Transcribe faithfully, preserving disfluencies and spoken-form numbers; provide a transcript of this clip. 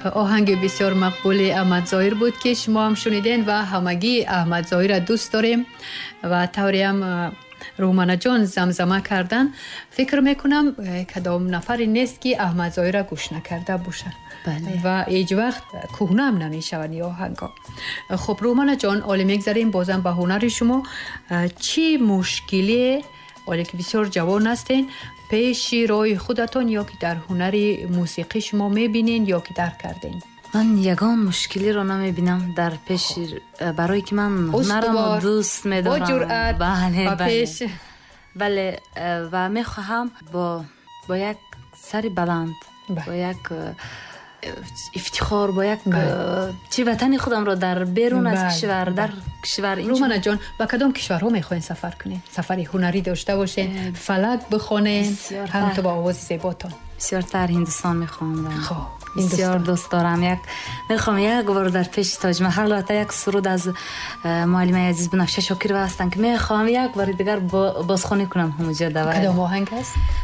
آهنگ بسیار مقبول احمد ظاهر بود که شما هم شنیدین و همگی احمد ظاهر را دوست داریم و طوری هم رومانا جان زمزمه کردن. فکر میکنم کدام نفری نیست که احمد ظاهر را گوش نکرده باشه. بله. و هیچ وقت کهنه هم نمیشون این آهنگا. خب رومانا جان، حالا میگذاریم بازم به هنر شما. چی مشکلی حالا که بسیار جوان هستین پیش روی خودتون یا که در هنر موسیقی شما میبینین یا که درک کردین؟ من یگان مشکلی رو نمیبینم در پیش، برای که من هنرم دوست میدارم با جرأت بله و بله پیش بله و میخواهم با با یک سر بلند بله. با یک افتخار با یک بله. چی وطن خودم رو در بیرون بله. از کشور در کشور این رومانا جان، با کدام کشورها میخواین سفر کنین؟ سفر هنری داشته باشین، فلک بخونین، هم تو با آواز زیباتون؟ بسیار تر هندوستان میخوام. خب بسیار دوست دارم. یک میخوام یک بار در پیش تاج محل البته یک سرود از معلمه عزیز بنفشه شاکر هستن که میخوام یک بار دیگر بازخوانی کنم همونجا. کدام آهنگ است؟